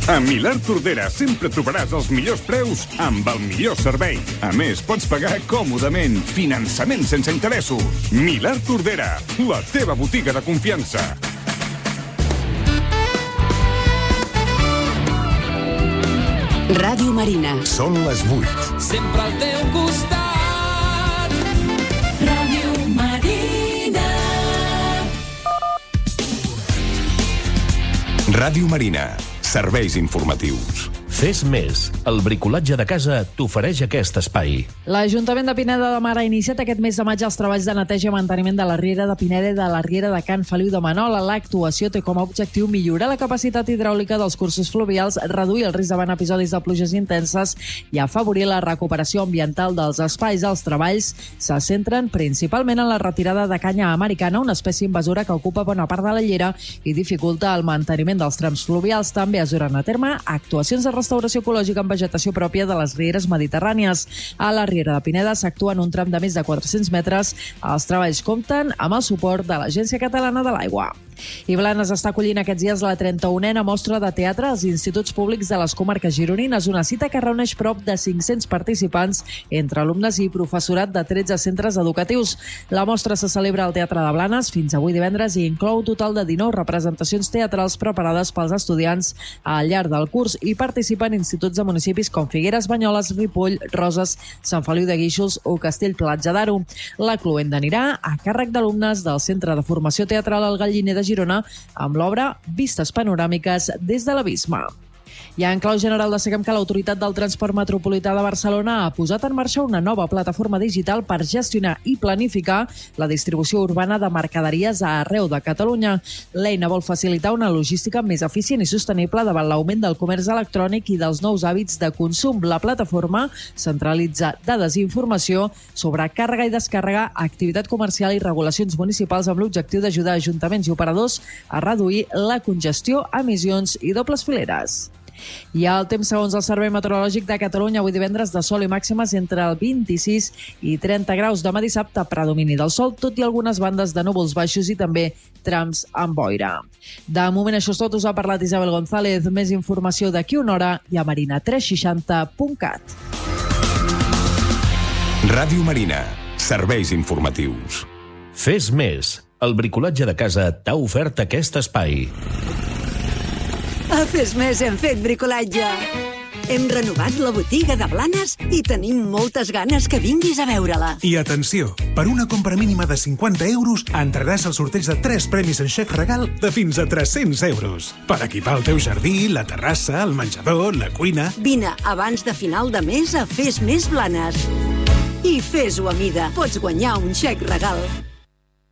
A Milà Tordera sempre trobaràs els millors preus amb el millor servei. A més, pots pagar còmodament. Finançament sense interessos. Milà Tordera, la teva botiga de confiança. Ràdio Marina. Són les 8. Sempre al teu costat. Ràdio Marina. Ràdio Marina. Serveis informatius. Fes més. El bricolatge de casa t'ofereix aquest espai. L'Ajuntament de Pineda de Mar ha iniciat aquest mes de maig els treballs de neteja i manteniment de la riera de Pineda i de la riera de Can Feliu de Manola. L'actuació té com a objectiu millorar la capacitat hidràulica dels cursos fluvials, reduir el risc davant episodis de pluges intenses i afavorir la recuperació ambiental dels espais. Els treballs se centren principalment en la retirada de canya americana, una espècie invasora que ocupa bona part de la llera i dificulta el manteniment dels trams fluvials. També es duran a terme actuacions de restauració ecològica amb vegetació pròpia de les rieres mediterrànies. A la riera de Pineda s'actua en un tram de més de 400 metres. Els treballs compten amb el suport de l'Agència Catalana de l'Aigua. I Blanes està acollint aquests dies la 31a mostra de teatre als instituts públics de les comarques gironines, una cita que reuneix prop de 500 participants entre alumnes i professorat de 13 centres educatius. La mostra se celebra al Teatre de Blanes fins avui divendres i inclou un total de 19 representacions teatrals preparades pels estudiants al llarg del curs. Hi participen instituts de municipis com Figueres, Banyoles, Ripoll, Roses, Sant Feliu de Guíxols o Castell-Platja d'Aro. La cloenda anirà a càrrec d'alumnes del Centre de Formació Teatral El Galliner de Girona amb l'obra Vistes panoràmiques des de l'abisme. I en clau general destaquem que l'Autoritat del Transport Metropolità de Barcelona ha posat en marxa una nova plataforma digital per gestionar i planificar la distribució urbana de mercaderies arreu de Catalunya. L'eina vol facilitar una logística més eficient i sostenible davant l'augment del comerç electrònic i dels nous hàbits de consum. La plataforma centralitza dades i informació sobre càrrega i descàrrega, activitat comercial i regulacions municipals amb l'objectiu d'ajudar ajuntaments i operadors a reduir la congestió, emissions i dobles fileres. I el temps segons el Servei Meteorològic de Catalunya, avui divendres de sol i màximes entre el 26 i 30 graus. Demà dissabte predomini del sol, tot i algunes bandes de núvols baixos i també trams amb boira. De moment això és tot, us ha parlat Isabel González. Més informació d'aquí una hora i a marina360.cat. Ràdio Marina. Serveis informatius. Fes més. El bricolatge de casa t'ha ofert aquest espai. A Fes Més hem fet bricolatge. Hem renovat la botiga de Blanes i tenim moltes ganes que vinguis a veure-la. I atenció, per una compra mínima de 50 euros entraràs al sorteig de 3 premis en xec regal de fins a 300 euros. Per equipar el teu jardí, la terrassa, el menjador, la cuina... Vine abans de final de mes a Fes Més Blanes. I fes-ho a mida. Pots guanyar un xec regal.